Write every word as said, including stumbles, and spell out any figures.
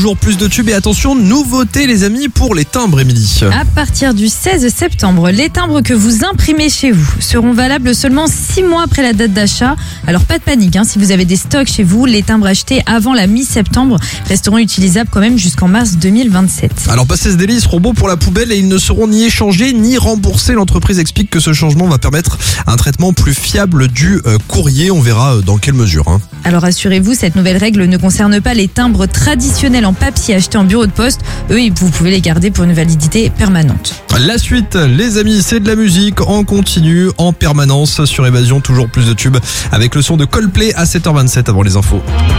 toujours plus de tubes et attention, nouveauté les amis pour les timbres, Émilie. À partir du seize septembre, les timbres que vous imprimez chez vous seront valables seulement six mois après la date d'achat. Alors pas de panique, hein, si vous avez des stocks chez vous, les timbres achetés avant la mi-septembre resteront utilisables quand même jusqu'en mars deux mille vingt-sept. Alors passé ce délai, ils seront bons pour la poubelle et ils ne seront ni échangés ni remboursés. L'entreprise explique que ce changement va permettre un traitement plus fiable du euh, courrier. On verra dans quelle mesure. Hein. Alors rassurez-vous, cette nouvelle règle ne concerne pas les timbres traditionnels en papier achetés en bureau de poste. Eux, vous pouvez les garder pour une validité permanente. La suite, les amis, c'est de la musique en continu, en permanence sur Évasion. Toujours plus de tubes avec le son de Coldplay à sept heures vingt-sept avant les infos.